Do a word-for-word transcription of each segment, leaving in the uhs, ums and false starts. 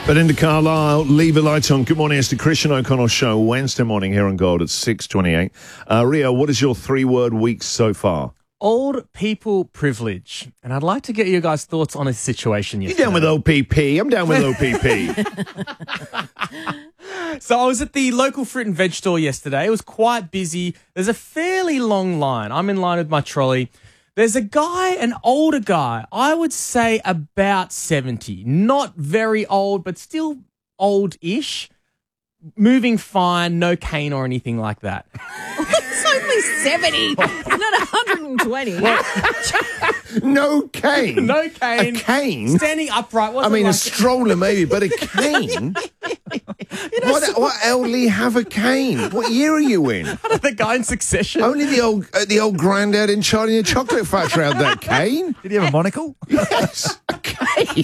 Belinda Carlisle, leave the light on. Good morning, it's the Christian O'Connell Show, Wednesday morning here on Gold at six twenty-eight. Uh, Rio, what is your three-word week so far? Old people privilege. And I'd like to get your guys' thoughts on a situation yesterday. You're down with O P P. I'm down with O P P. So I was at the local fruit and veg store yesterday. It was quite busy. There's a fairly long line. I'm in line with my trolley. There's a guy, an older guy, I would say about seventy. Not very old, but still old-ish. Moving fine, no cane or anything like that. It's only seventy, not one hundred twenty. No cane? No cane. A cane? Standing upright. I Wasn't mean, like a stroller maybe, but a cane? You know, what, what elderly have a cane? What year are you in? the guy in Succession. Only the old uh, the old granddad in Charlie and the Chocolate Factory had that cane. Did he have a monocle? Yes, a cane.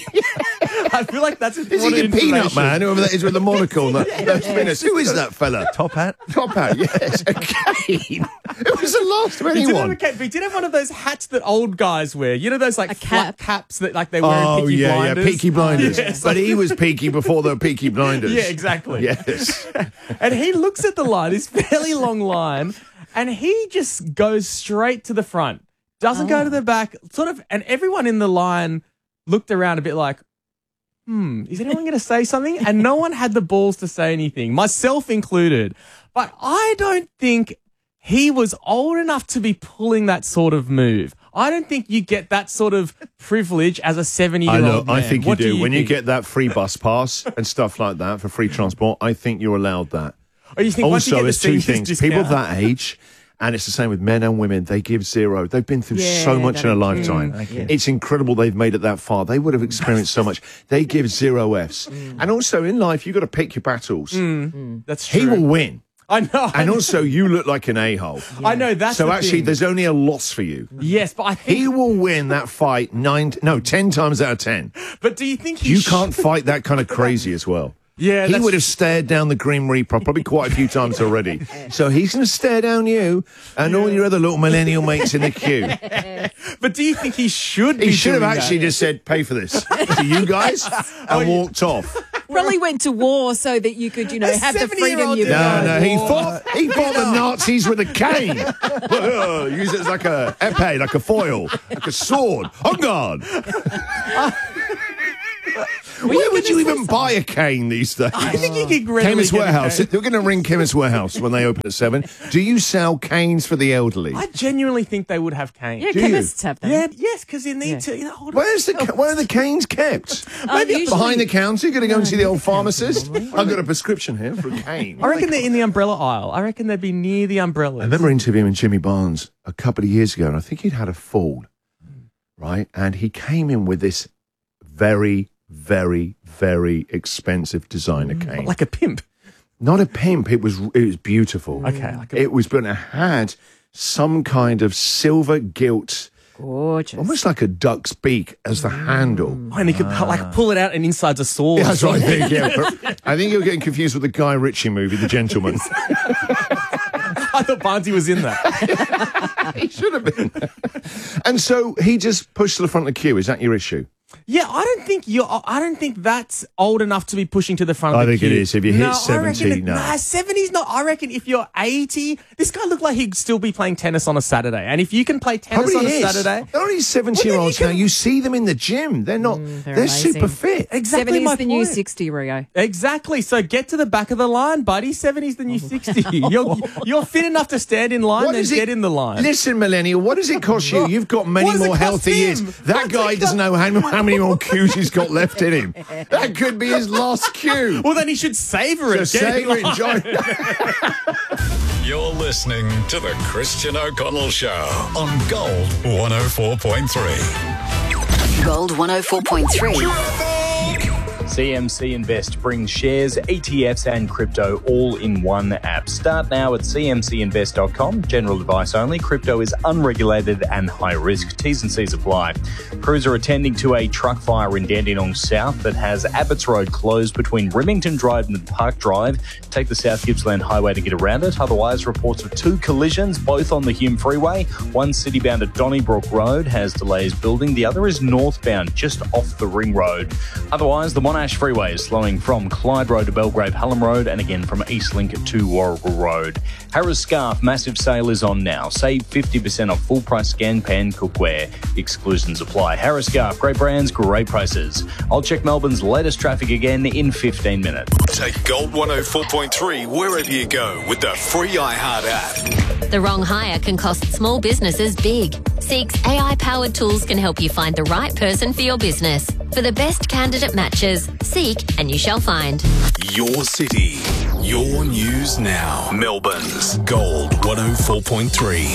I feel like that's Is important he the peanut information. man, whoever that is with the monocle and the, those spinners? Who is that fella? Top hat? Top hat, yes. A cane. It was the last of He did, have anyone. a cap, but he did have one of those hats that old guys wear. You know those like A flat cap. caps that like they wear in Oh, Peaky yeah, Blinders? yeah, Peaky Blinders. Yeah, it's But like- he was Peaky before the Peaky Blinders. Yeah, exactly. Yes. And he looks at the line, this fairly long line, and he just goes straight to the front. Doesn't go to the back, sort of, and everyone in the line looked around a bit like, hmm, is anyone going to say something? And no one had the balls to say anything, myself included. But I don't think he was old enough to be pulling that sort of move. I don't think you get that sort of privilege as a I seventy-year-old know. man. I think you What do. When you think? get that free bus pass and stuff like that for free transport, I think you're allowed that. Or you think once you Also, get the there's two seniors things. People of discount- that age, and it's the same with men and women, they give zero. They've been through Yeah, so much that in a is true. lifetime. Thank you. It's incredible they've made it that far. They would have experienced so much. They give zero Fs. And also in life, you've got to pick your battles. That's true. He will win. I know. And also, you look like an a-hole. I know that's So the actually, thing. there's only a loss for you. Yes, but I think. He will win that fight nine, no, ten times out of ten. But do you think he You sh- can't fight that kind of crazy as well. Yeah, he that's- would have stared down the Grim Reaper probably quite a few times already. So he's going to stare down you and all your other little millennial mates in the queue. But do you think he should? He be should have doing actually that? just said, "Pay for this to you guys," and walked off. Probably went to war so that you could, you know, A have the seventy-year-old freedom you did want. No, no, he fought. He fought the Nazis with a cane. Use it as like a epee, like a foil, like a sword. On guard. Where would you even buy a cane these days? I think you could readily Chemist get a Warehouse. cane. They're going to ring Chemist Warehouse when they open at seven. Do you sell canes for the elderly? I genuinely think they would have canes. Yeah, Do you? chemists have them. Yeah, yes, because you need Yeah. to. You know, hold on. Where's the ca- where are the canes kept? Maybe usually- Behind the counter. You're going to go and see the old pharmacist. I've got a prescription here for a cane. I reckon they're in the umbrella aisle. I reckon they'd be near the umbrellas. I remember interviewing Jimmy Barnes a couple of years ago, and I think he'd had a fall, right? And he came in with this very, very, very expensive designer cane. like a pimp. Not a pimp. It was it was beautiful. Okay, like a- It was, but it had some kind of silver gilt, Gorgeous. almost like a duck's beak as the handle. Oh, and he could like pull it out, and inside's a sword. Yeah, that's what I think. Yeah, but I think you're getting confused with the Guy Ritchie movie, The Gentleman. I thought Barnsley was in that. He should have been. And so he just pushed to the front of the queue. Is that your issue? Yeah, I don't think you're. I don't think that's old enough to be pushing to the front. I of the think it queue. is. If you hit no, I seventy, reckon it- no. Nah, seventy's not. I reckon if you're eighty, this guy looked like he'd still be playing tennis on a Saturday. And if you can play tennis Probably on a is. Saturday, They're only seventy-year-olds Well, now. then you You see them in the gym. They're not. they're they're amazing. super fit. exactly seventy my is the new point. sixty, Rio. Exactly. So get to the back of the line, buddy. seventy's the new sixty. You're you're fit enough to stand in line, What then does it- get in the line. Listen, millennial, what does it cost you? You've got many What does it more cost healthy him? years. That What's guy it doesn't cost- know how, how many more cues he's got left in him. That could be his last cue. Well, then he should savor it. So Get in savour it, line. enjoy. You're listening to the Christian O'Connell Show on Gold one oh four point three. Gold one oh four point three. C M C Invest brings shares, E T Fs and crypto all in one app. Start now at c m c invest dot com. General advice only. Crypto is unregulated and high risk. T's and C's apply. Crews are attending to a truck fire in Dandenong South that has Abbots Road closed between Remington Drive and Park Drive. Take the South Gippsland Highway to get around it. Otherwise, reports of two collisions, both on the Hume Freeway. One citybound at Donnybrook Road has delays building. The other is northbound, just off the Ring Road. Otherwise, the Monash Flash freeways slowing from Clyde Road to Belgrave Hallam Road and again from Eastlink to Warrigal Road. Harris Scarf massive sale is on now. Save fifty percent off full price scan pan cookware. Exclusions apply. Harris Scarf, great brands, great prices. I'll check Melbourne's latest traffic again in fifteen minutes. Take Gold one oh four point three wherever you go with the free iHeart app. The wrong hire can cost small businesses big. Seek's A I-powered tools can help you find the right person for your business. For the best candidate matches, seek and you shall find. Your city, your news now. Melbourne's Gold one oh four point three.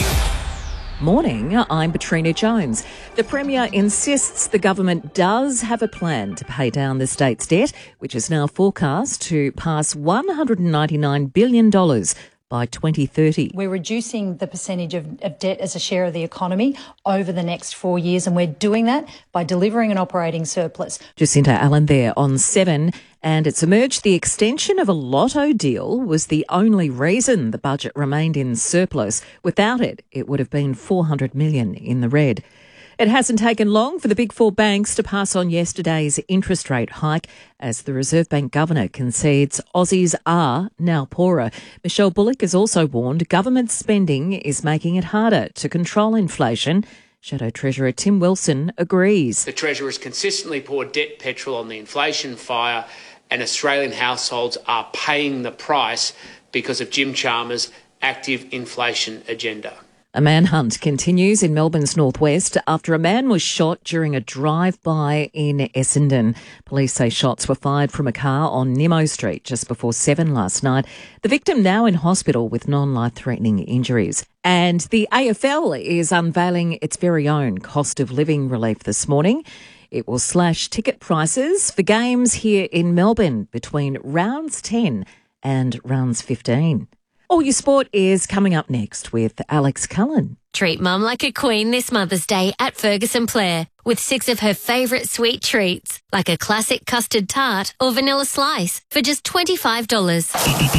Morning, I'm Katrina Jones. The Premier insists the government does have a plan to pay down the state's debt, which is now forecast to pass one hundred ninety-nine billion dollars by twenty thirty. We're reducing the percentage of, of debt as a share of the economy over the next four years, and we're doing that by delivering an operating surplus. Jacinta Allen there on seven. And it's emerged the extension of a lotto deal was the only reason the budget remained in surplus. Without it, it would have been four hundred million dollars in the red. It hasn't taken long for the big four banks to pass on yesterday's interest rate hike as the Reserve Bank Governor concedes Aussies are now poorer. Michelle Bullock has also warned government spending is making it harder to control inflation. Shadow Treasurer Tim Wilson agrees. The Treasurer's consistently poured debt petrol on the inflation fire, and Australian households are paying the price because of Jim Chalmers' active inflation agenda. A manhunt continues in Melbourne's northwest after a man was shot during a drive-by in Essendon. Police say shots were fired from a car on Nimmo Street just before seven last night. The victim now in hospital with non-life-threatening injuries. And the A F L is unveiling its very own cost of living relief this morning. It will slash ticket prices for games here in Melbourne between rounds ten and rounds fifteen. All Your Sport is coming up next with Alex Cullen. Treat Mum like a queen this Mother's Day at Ferguson Plare with six of her favourite sweet treats, like a classic custard tart or vanilla slice for just twenty-five dollars.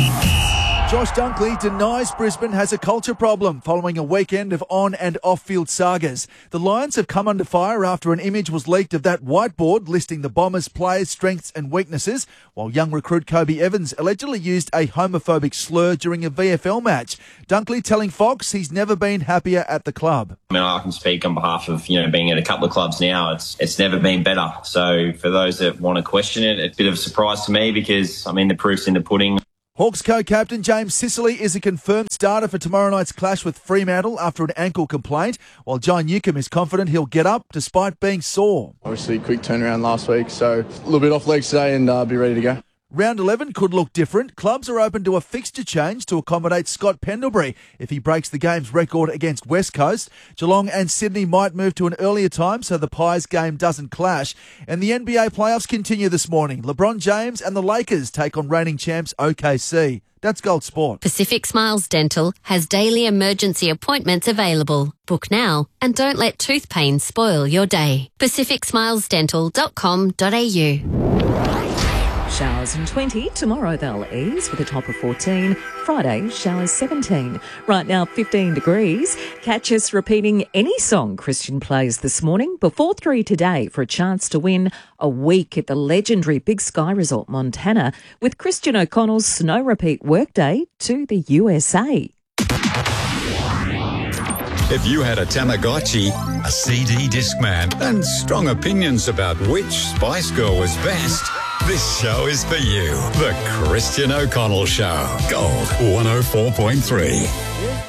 Josh Dunkley denies Brisbane has a culture problem following a weekend of on- and off-field sagas. The Lions have come under fire after an image was leaked of that whiteboard listing the Bombers' players' strengths and weaknesses, while young recruit Kobe Evans allegedly used a homophobic slur during a V F L match. Dunkley telling Fox he's never been happier at the club. I mean, I can speak on behalf of, you know, being at a couple of clubs now. It's it's never been better. So for those that want to question it, it's a bit of a surprise to me because, I mean, the proof's in the pudding. Hawks co-captain James Sicily is a confirmed starter for tomorrow night's clash with Fremantle after an ankle complaint, while John Newcombe is confident he'll get up despite being sore. Obviously, quick turnaround last week, so a little bit off legs today and uh, be ready to go. Round eleven could look different. Clubs are open to a fixture change to accommodate Scott Pendlebury if he breaks the game's record against West Coast. Geelong and Sydney might move to an earlier time so the Pies game doesn't clash. And the N B A playoffs continue this morning. LeBron James and the Lakers take on reigning champs O K C. That's Gold Sport. Pacific Smiles Dental has daily emergency appointments available. Book now and don't let tooth pain spoil your day. pacific smiles dental dot com dot a u. Showers and twenty. Tomorrow they'll ease with a top of fourteen. Friday, showers seventeen. Right now, fifteen degrees. Catch us repeating any song Christian plays this morning before three today for a chance to win a week at the legendary Big Sky Resort, Montana, with Christian O'Connell's Snow Repeat Workday to the U S A. If you had a Tamagotchi, a C D Discman, and strong opinions about which Spice Girl was best, this show is for you. The Christian O'Connell Show. Gold one oh four point three.